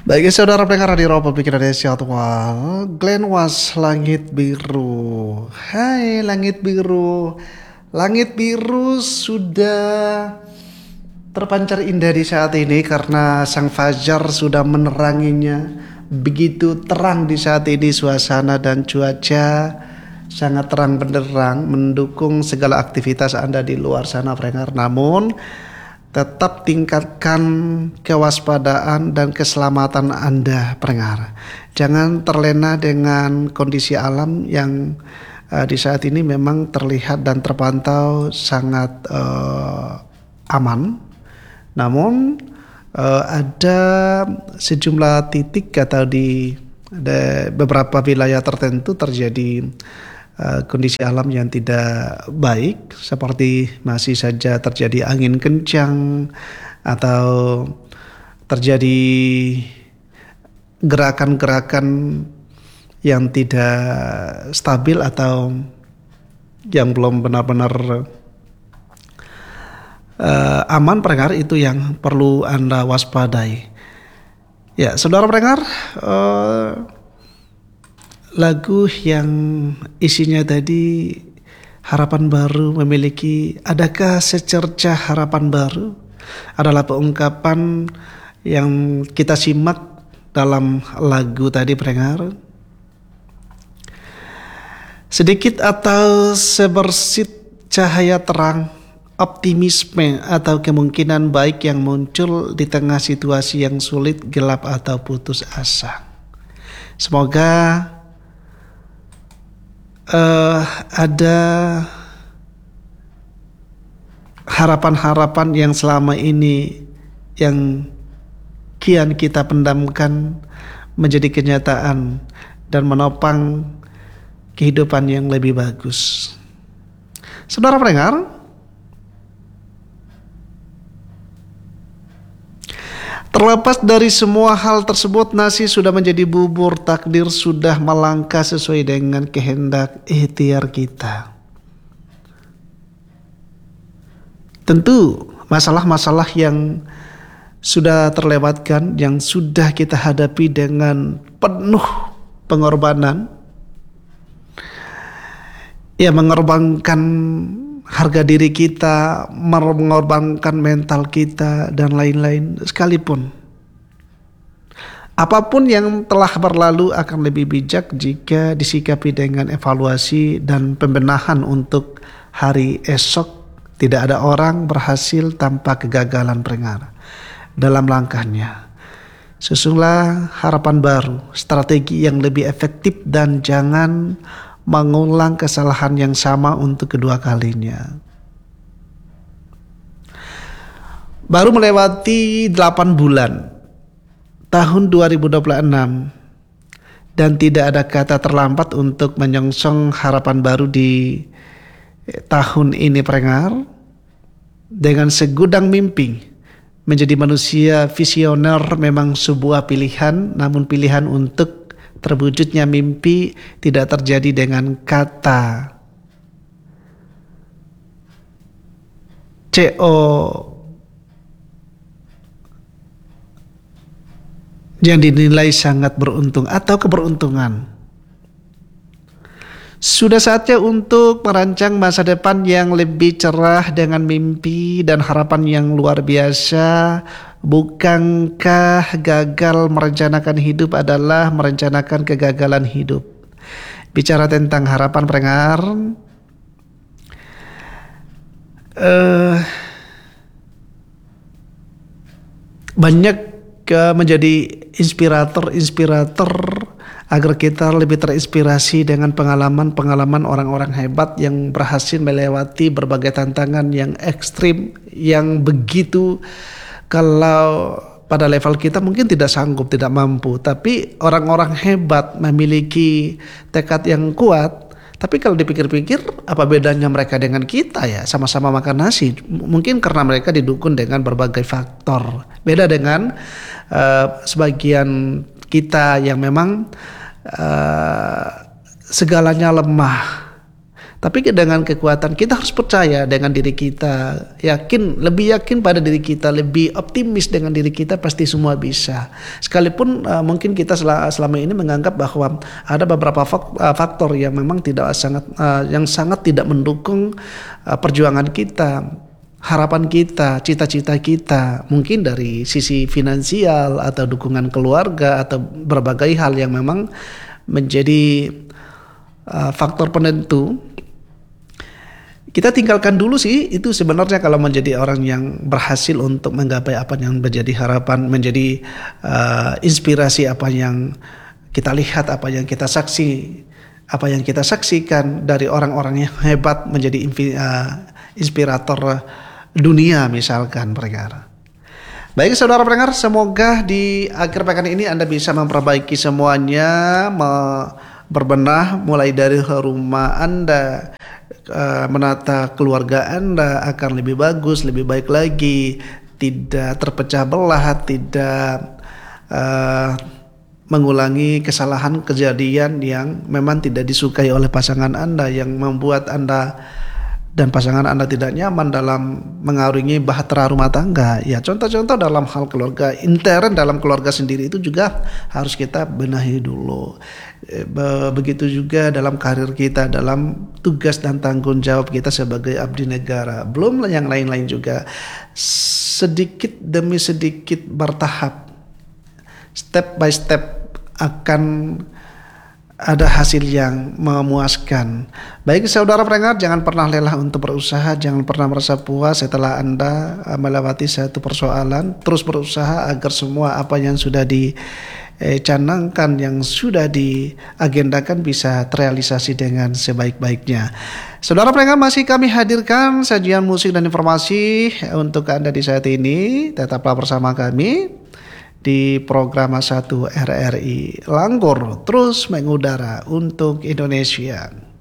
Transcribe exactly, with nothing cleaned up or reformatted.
Baik saudara pendengar Radio Republik Indonesia Tual, Glenn Was Langit Biru. Hai Langit Biru. Langit biru sudah terpancar indah di saat ini karena sang fajar sudah meneranginya. Begitu terang di saat ini suasana dan cuaca sangat terang benderang mendukung segala aktivitas Anda di luar sana pendengar. Namun tetap tingkatkan kewaspadaan dan keselamatan Anda pendengar. Jangan terlena dengan kondisi alam yang uh, di saat ini memang terlihat dan terpantau sangat uh, aman. Namun uh, ada sejumlah titik atau di ada beberapa wilayah tertentu terjadi Uh, kondisi alam yang tidak baik, seperti masih saja terjadi angin kencang atau terjadi gerakan-gerakan yang tidak stabil atau yang belum benar-benar uh, aman pendengar, itu yang perlu Anda waspadai. Ya, saudara pendengar, uh, lagu yang isinya tadi harapan baru memiliki, adakah secercah harapan baru, adalah pengungkapan yang kita simak dalam lagu tadi pendengar. Sedikit atau sebersit cahaya terang, optimisme atau kemungkinan baik yang muncul di tengah situasi yang sulit, gelap atau putus asa. Semoga Uh, ada harapan-harapan yang selama ini yang kian kita pendamkan menjadi kenyataan dan menopang kehidupan yang lebih bagus. Saudara pendengar, terlepas dari semua hal tersebut, nasi sudah menjadi bubur, takdir sudah melangkah sesuai dengan kehendak ikhtiar kita. Tentu masalah-masalah yang sudah terlewatkan, yang sudah kita hadapi dengan penuh pengorbanan, ya mengorbankan harga diri kita, mengorbankan mental kita dan lain-lain. Sekalipun apapun yang telah berlalu akan lebih bijak jika disikapi dengan evaluasi dan pembenahan untuk hari esok. Tidak ada orang berhasil tanpa kegagalan pendengar dalam langkahnya. Susunlah harapan baru, strategi yang lebih efektif, dan jangan mengulang kesalahan yang sama untuk kedua kalinya. Baru melewati delapan bulan tahun dua ribu dua puluh enam dan tidak ada kata terlambat untuk menyongsong harapan baru di tahun ini pendengar. Dengan segudang mimpi, menjadi manusia visioner memang sebuah pilihan, namun pilihan untuk terwujudnya mimpi tidak terjadi dengan kata C O yang dinilai sangat beruntung atau keberuntungan. Sudah saatnya untuk merancang masa depan yang lebih cerah dengan mimpi dan harapan yang luar biasa. Bukankah gagal merencanakan hidup adalah merencanakan kegagalan hidup? Bicara tentang harapan pendengar, uh, banyak uh, menjadi inspirator-inspirator agar kita lebih terinspirasi dengan pengalaman-pengalaman orang-orang hebat yang berhasil melewati berbagai tantangan yang ekstrim, yang begitu kalau pada level kita mungkin tidak sanggup, tidak mampu. Tapi orang-orang hebat memiliki tekad yang kuat. Tapi kalau dipikir-pikir, apa bedanya mereka dengan kita ya? Sama-sama makan nasi. Mungkin karena mereka didukung dengan berbagai faktor. Beda dengan uh, sebagian kita yang memang uh, segalanya lemah, Tapi dengan kekuatan kita harus percaya dengan diri kita, yakin, lebih yakin pada diri kita, lebih optimis dengan diri kita, pasti semua bisa. Sekalipun uh, mungkin kita selama ini menganggap bahwa ada beberapa faktor yang memang tidak sangat uh, yang sangat tidak mendukung uh, perjuangan kita, harapan kita, cita-cita kita, mungkin dari sisi finansial atau dukungan keluarga atau berbagai hal yang memang menjadi uh, faktor penentu. Kita tinggalkan dulu sih itu sebenarnya kalau menjadi orang yang berhasil untuk menggapai apa yang menjadi harapan, menjadi uh, inspirasi apa yang kita lihat, apa yang kita saksi, apa yang kita saksikan dari orang-orang yang hebat menjadi uh, inspirator dunia misalkan mereka. Baik saudara pendengar, semoga di akhir pekan ini Anda bisa memperbaiki semuanya, me- berbenah mulai dari rumah Anda, Uh, menata keluarga Anda akan lebih bagus, lebih baik lagi, tidak terpecah belah, tidak uh, mengulangi kesalahan kejadian yang memang tidak disukai oleh pasangan Anda, yang membuat Anda dan pasangan Anda tidak nyaman dalam mengarungi bahtera rumah tangga. Ya, contoh-contoh dalam hal keluarga, intern dalam keluarga sendiri itu juga harus kita benahi dulu. Begitu juga dalam karir kita, dalam tugas dan tanggung jawab kita sebagai abdi negara. Belum yang lain-lain juga. Sedikit demi sedikit bertahap, step by step akan ada hasil yang memuaskan. Baik saudara pendengar, jangan pernah lelah untuk berusaha, jangan pernah merasa puas setelah Anda melewati satu persoalan. Terus berusaha agar semua apa yang sudah dicanangkan, yang sudah diagendakan bisa terrealisasi dengan sebaik-baiknya. Saudara pendengar, masih kami hadirkan sajian musik dan informasi untuk Anda di saat ini. Tetaplah bersama kami di program satu R R I Langgur terus mengudara untuk Indonesia.